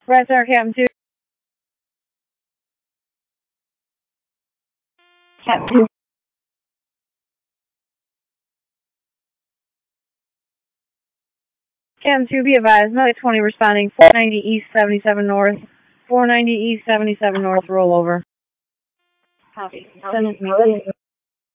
Right there, Captain 2. Captain 2. Captain 2, be advised, Melly 20 responding, 490 East 77 North. 490 East 77 North, rollover. Copy.